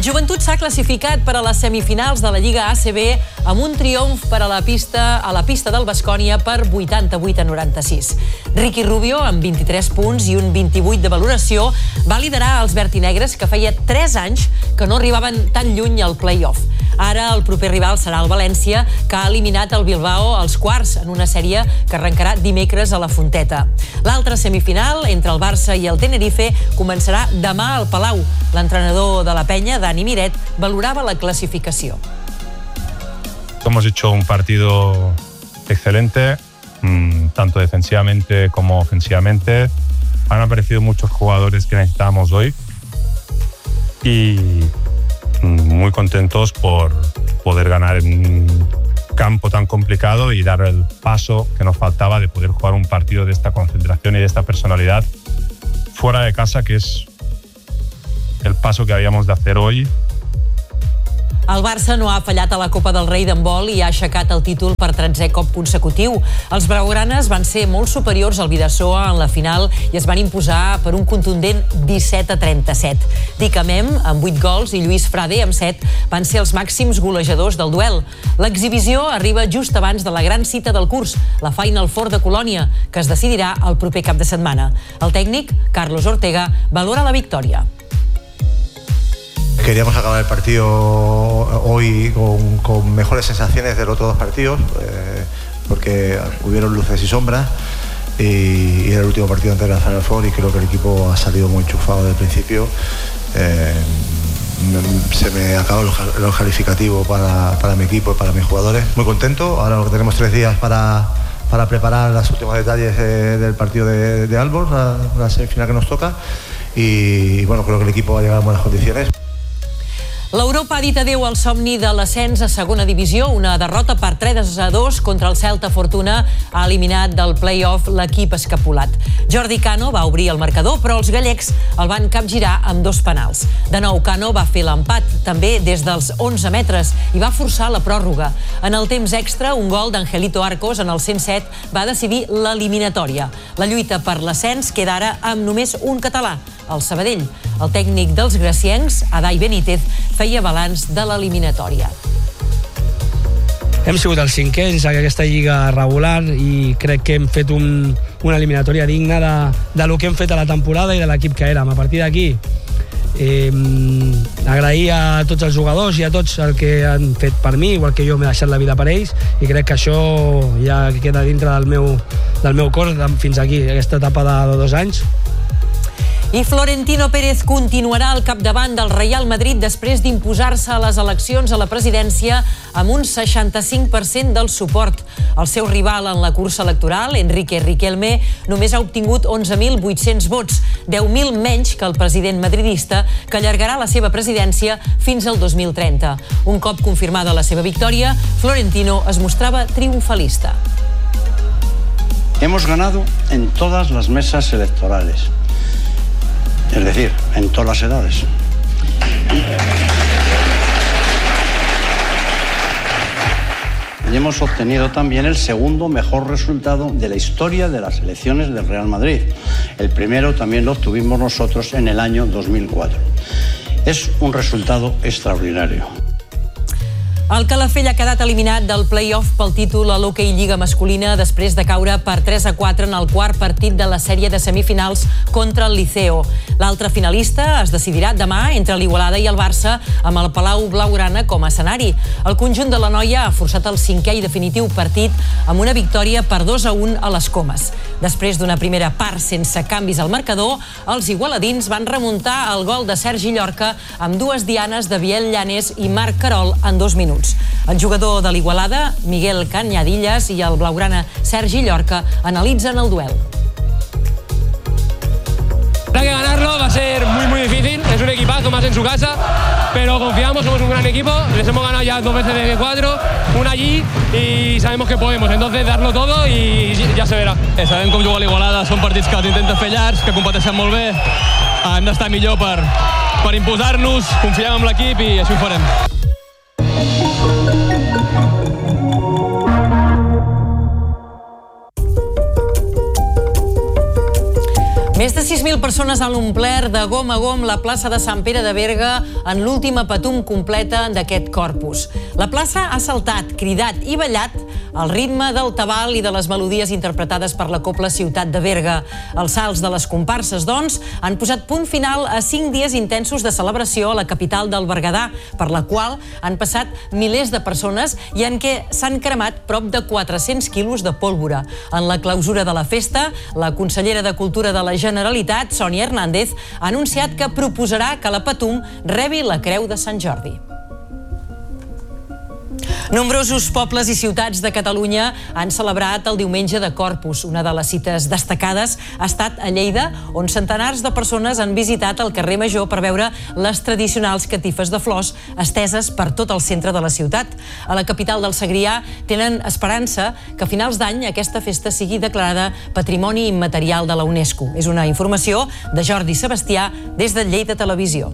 Joventut s'ha classificat per a les semifinals de la Lliga ACB amb un triomf per a la pista del Baskonia per 88-96. Ricky Rubio, amb 23 punts i un 28 de valoració, va liderar els vertinegres, que feia 3 anys que no arribaven tan lluny al play-off. Ara el proper rival serà el València, que ha eliminat el Bilbao als quarts en una sèrie que arrencarà dimecres a la Fonteta. L'altra semifinal, entre el Barça i el Tenerife, començarà demà al Palau. L'entrenador de la Penya, Dani Miret, valorava la clasificació. Hemos hecho un partido excelente, tanto defensivamente como ofensivamente. Han aparecido muchos jugadores que necesitábamos hoy y muy contentos por poder ganar en un campo tan complicado y dar el paso que nos faltaba de poder jugar un partido de esta concentración y de esta personalidad fuera de casa, que es el paso que habíamos de hacer hoy. El Barça no ha fallat a la Copa del Rei d'handbol i ha aixecat el títol per 13è cop consecutiu. Els blaugranes van ser molt superiors al Bidasoa en la final i es van imposar per un contundent 17-37. Dick Amem, amb 8 gols, i Lluís Frade, amb 7, van ser els màxims golejadors del duel. L'exhibició arriba just abans de la gran cita del curs, la Final Four de Colònia, que es decidirà el proper cap de setmana. El tècnic, Carlos Ortega, valora la victòria. Queríamos acabar el partido hoy con mejores sensaciones de los otros dos partidos, porque hubieron luces y sombras y era el último partido antes de la Final Four y creo que el equipo ha salido muy enchufado desde el principio. Se me acabó el calificativo para mi equipo y para mis jugadores. Muy contento, ahora tenemos 3 días para preparar los últimos detalles del partido de Aalborg, la semifinal que nos toca, y bueno, creo que el equipo va a llegar en buenas condiciones. L'Europa ha dit adéu al somni de l'ascens a segona divisió. Una derrota per 3-2 contra el Celta Fortuna ha eliminat del play-off l'equip escapulat. Jordi Cano va obrir el marcador, però els gallecs el van capgirar amb 2 penals. De nou, Cano va fer l'empat, també des dels 11 metres, i va forçar la pròrroga. En el temps extra, un gol d'Angelito Arcos en el 107 va decidir l'eliminatòria. La lluita per l'ascens queda ara amb només un català, el Sabadell. El tècnic dels graciencs, Adai Benítez, feia balanç de l'eliminatòria. Hem sigut els cinquens en aquesta lliga regular i crec que hem fet una eliminatòria digna de lo que hem fet a la temporada i de l'equip que érem. A partir d'aquí, agrair a tots els jugadors i a tots el que han fet per mi, igual que jo m'he deixat la vida per ells, i crec que això ja queda dintre del meu cor fins aquí, aquesta etapa de 2 anys. I Florentino Pérez continuarà al capdavant del Real Madrid després d'imposar-se a les eleccions a la presidència amb un 65% del suport. El seu rival en la cursa electoral, Enrique Riquelme, només ha obtingut 11.800 vots, 10.000 menys que el president madridista, que allargarà la seva presidència fins al 2030. Un cop confirmada la seva victòria, Florentino es mostrava triomfalista. Hemos ganado en todas las mesas electorales. Es decir, en todas las edades. Y hemos obtenido también el segundo mejor resultado de la historia de las elecciones del Real Madrid. El primero también lo obtuvimos nosotros en el año 2004. Es un resultado extraordinario. El Calafell ha quedat eliminat del play-off pel títol a l'Hockey Lliga masculina després de caure per 3-4 en el quart partit de la sèrie de semifinals contra el Liceo. L'altre finalista es decidirà demà entre l'Igualada i el Barça amb el Palau Blaugrana com a escenari. El conjunt de la noia ha forçat el 5è i definitiu partit amb una victòria per 2-1 a les Comes. Després d'una primera part sense canvis al marcador, els igualadins van remuntar el gol de Sergi Llorca amb 2 dianes de Biel Llanes i Marc Carol en 2 minuts. El jugador de l'Igualada, Miguel Cañadillas, i el blaugrana Sergi Llorca analitzen el duel. Habrá que ganarlo, va a ser muy difícil, es un equipazo más en su casa, pero confiamos, somos un gran equipo, les hemos ganado ya 2 veces de 4, una allí y sabemos que podemos, entonces darlo todo y ja se verà. Sabem com jugar a l'Igualada, són partits que t'intenten fer llargs, que competeixen molt bé, hem d'estar millor per imposar-nos, confiem en l'equip i així ho farem. Més de 6.000 persones han omplert de gom a gom la plaça de Sant Pere de Berga en l'última patum completa d'aquest Corpus. La plaça ha saltat, cridat i ballat al ritme del tabal i de les melodies interpretades per la Cobla Ciutat de Berga. Els salts de les comparses, doncs, han posat punt final a 5 dies intensos de celebració a la capital del Berguedà, per la qual han passat milers de persones i en què s'han cremat prop de 400 quilos de pólvora. En la clausura de la festa, la consellera de Cultura de la Generalitat, Sònia Hernández, ha anunciat que proposarà que la Patum rebi la Creu de Sant Jordi. Nombrosos pobles i ciutats de Catalunya han celebrat el diumenge de Corpus. Una de les cites destacades ha estat a Lleida, on centenars de persones han visitat el carrer Major per veure les tradicionals catifes de flors esteses per tot el centre de la ciutat. A la capital del Segrià tenen esperança que a finals d'any aquesta festa sigui declarada Patrimoni Immaterial de la UNESCO. És una informació de Jordi Sebastià des de Lleida Televisió.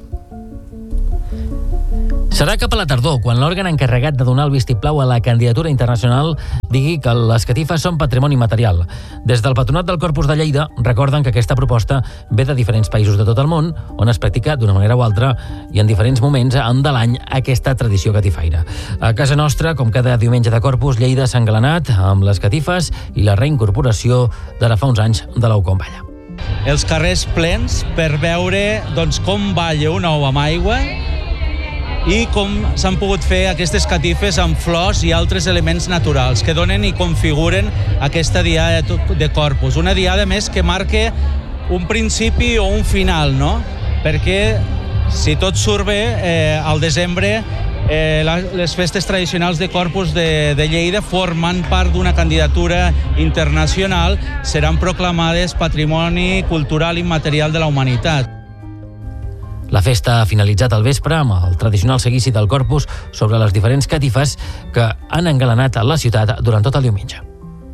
Serà cap a la tardor, quan l'òrgan encarregat de donar el vistiplau a la candidatura internacional digui que les catifes són patrimoni material. Des del Patronat del Corpus de Lleida recorden que aquesta proposta ve de diferents països de tot el món, on es practica d'una manera o altra i en diferents moments de l'any aquesta tradició catifaire. A casa nostra, com cada diumenge de Corpus, Lleida s'ha engalanat amb les catifes i la reincorporació d'ara fa uns anys de l'ou com balla. Els carrers plens per veure com balla un ou amb aigua i com s'han pogut fer aquestes catifes amb flors i altres elements naturals que donen i configuren aquesta diada de Corpus. Una diada, més, que marca un principi o un final, no? Perquè, si tot surt bé, al desembre les festes tradicionals de Corpus de Lleida, formant part d'una candidatura internacional, seran proclamades Patrimoni Cultural Immaterial de la Humanitat. La festa ha finalitzat al vespre amb el tradicional seguici del Corpus sobre les diferents catifes que han engalanat la ciutat durant tot el diumenge.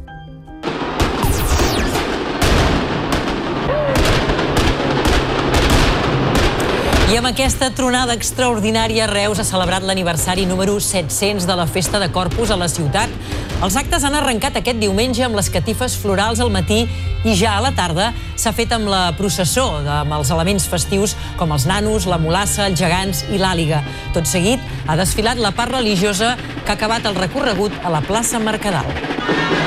I amb aquesta tronada extraordinària, Reus ha celebrat l'aniversari número 700 de la Festa de Corpus a la ciutat. Els actes han arrencat aquest diumenge amb les catifes florals al matí i ja a la tarda s'ha fet amb la processó, amb els elements festius com els nanos, la mulassa, els gegants i l'àliga. Tot seguit ha desfilat la part religiosa que ha acabat el recorregut a la plaça Mercadal.